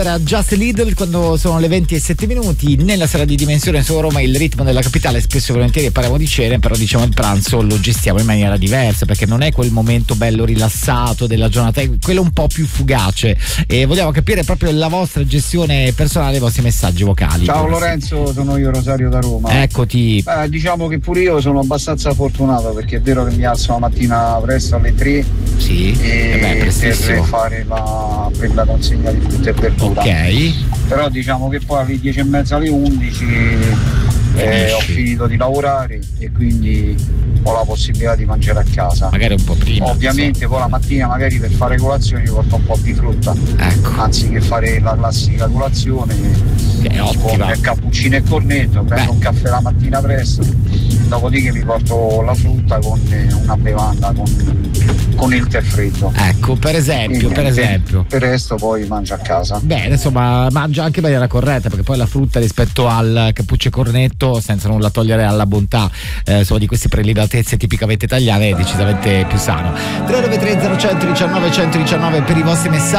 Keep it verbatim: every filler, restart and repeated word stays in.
Era Just Lidl quando sono le venti e sette minuti. Nella sera di Dimensione su Roma il ritmo della capitale, spesso e volentieri parliamo di cene, però diciamo il pranzo lo gestiamo in maniera diversa, perché non è quel momento bello rilassato della giornata, è quello un po' più fugace, e vogliamo capire proprio la vostra gestione personale, i vostri messaggi vocali. Ciao Lorenzo, sono io Rosario da Roma. Eccoti. Beh, diciamo che pure io sono abbastanza fortunato, perché è vero che mi alzo la mattina presto alle tre. Sì. E eh beh, per fare la, per la consegna di frutta e verdura. Ok. Però diciamo che poi alle dieci e mezza, alle undici eh, ho finito di lavorare e quindi ho la possibilità di mangiare a casa. Magari un po' prima. Ovviamente poi la mattina magari per fare colazione mi porto un po' di frutta. Ecco. Anziché fare la classica colazione con cappuccino e cornetto, prendo Beh. un caffè la mattina presto, dopodiché mi porto la frutta con una bevanda, con, con il tè freddo. Ecco, per esempio, Quindi, per esempio. Per il resto poi mangio a casa. Bene, insomma, mangia anche in maniera corretta, perché poi la frutta rispetto al cappuccio e cornetto, senza nulla togliere alla bontà eh, insomma, di queste prelibatezze tipicamente italiane, è decisamente più sano. tre nove tre zero uno uno uno nove uno uno per i vostri messaggi.